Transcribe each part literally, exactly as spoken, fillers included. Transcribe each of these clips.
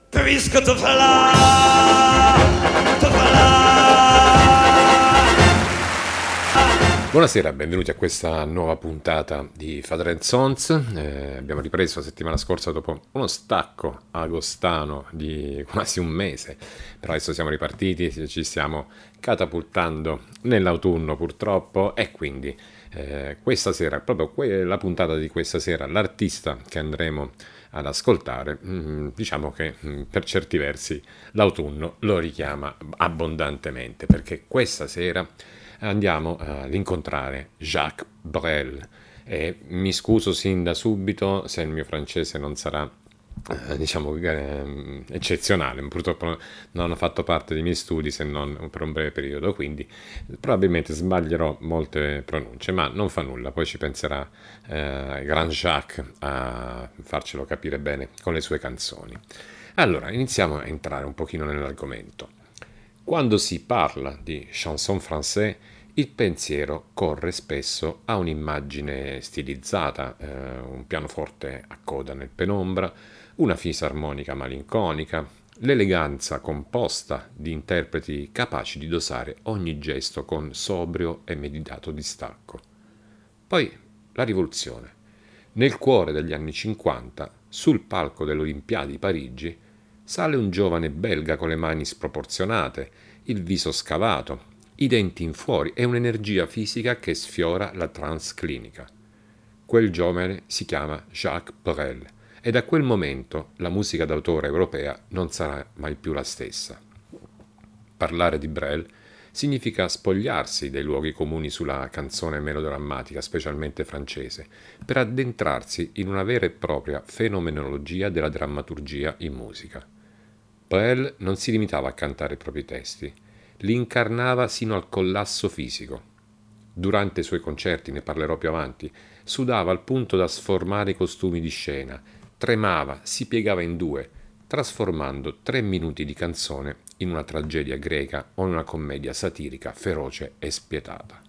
Puisque te voilà, te voilà. Buonasera, benvenuti a questa nuova puntata di Father and Sons. Eh, abbiamo ripreso la settimana scorsa dopo uno stacco agostano di quasi un mese, però adesso siamo ripartiti, ci stiamo catapultando nell'autunno purtroppo e quindi eh, questa sera, proprio que- la puntata di questa sera, l'artista che andremo ad ascoltare, mm, diciamo che mm, per certi versi l'autunno lo richiama abbondantemente, perché questa sera andiamo ad incontrare Jacques Brel e mi scuso sin da subito se il mio francese non sarà eh, diciamo eh, eccezionale, purtroppo non ha fatto parte dei miei studi se non per un breve periodo, quindi probabilmente sbaglierò molte pronunce, ma non fa nulla, poi ci penserà eh, Grand Jacques a farcelo capire bene con le sue canzoni. Allora, iniziamo a entrare un pochino nell'argomento. Quando si parla di chanson française, il pensiero corre spesso a un'immagine stilizzata, eh, un pianoforte a coda nel penombra, una fisarmonica malinconica, l'eleganza composta di interpreti capaci di dosare ogni gesto con sobrio e meditato distacco. Poi la rivoluzione. Nel cuore degli anni cinquanta, sul palco delle Olimpiadi di Parigi, sale un giovane belga con le mani sproporzionate, il viso scavato, i denti in fuori e un'energia fisica che sfiora la trance clinica. Quel giovane si chiama Jacques Brel e da quel momento la musica d'autore europea non sarà mai più la stessa. Parlare di Brel significa spogliarsi dei luoghi comuni sulla canzone melodrammatica, specialmente francese, per addentrarsi in una vera e propria fenomenologia della drammaturgia in musica. Brel non si limitava a cantare i propri testi, li incarnava sino al collasso fisico. Durante i suoi concerti, ne parlerò più avanti, sudava al punto da sformare i costumi di scena, tremava, si piegava in due, trasformando tre minuti di canzone in una tragedia greca o in una commedia satirica feroce e spietata.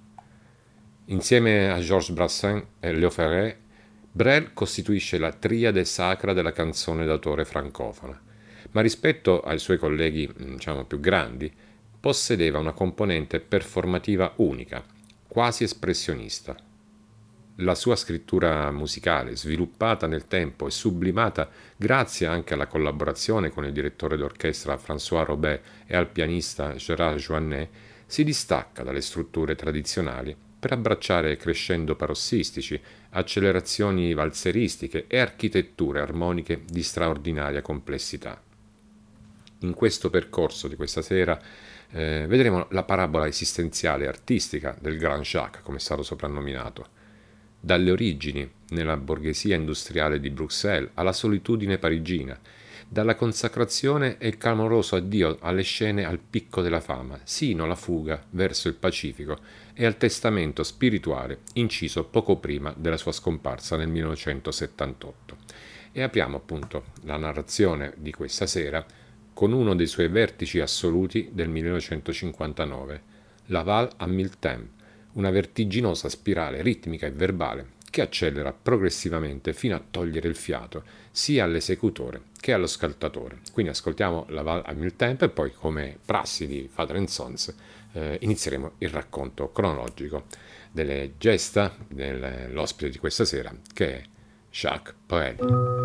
Insieme a Georges Brassens e Léo Ferré, Brel costituisce la triade sacra della canzone d'autore francofona, ma rispetto ai suoi colleghi, diciamo, più grandi, possedeva una componente performativa unica, quasi espressionista. La sua scrittura musicale, sviluppata nel tempo e sublimata grazie anche alla collaborazione con il direttore d'orchestra François Robet e al pianista Gérard Joannet, si distacca dalle strutture tradizionali per abbracciare crescendo parossistici, accelerazioni valseristiche e architetture armoniche di straordinaria complessità. In questo percorso di questa sera eh, vedremo la parabola esistenziale e artistica del Grand Jacques, come è stato soprannominato. Dalle origini, nella borghesia industriale di Bruxelles, alla solitudine parigina, dalla consacrazione e il clamoroso addio alle scene al picco della fama, sino alla fuga verso il Pacifico e al testamento spirituale inciso poco prima della sua scomparsa nel millenovecentosettantotto. E apriamo appunto la narrazione di questa sera con uno dei suoi vertici assoluti del millenovecentocinquantanove, La Val à Mille Temps, una vertiginosa spirale ritmica e verbale che accelera progressivamente fino a togliere il fiato sia all'esecutore che allo ascoltatore. Quindi ascoltiamo La Val à Mille Temps e poi, come prassi di Father and Sons, eh, inizieremo il racconto cronologico delle gesta dell'ospite di questa sera, che è Jacques Brel.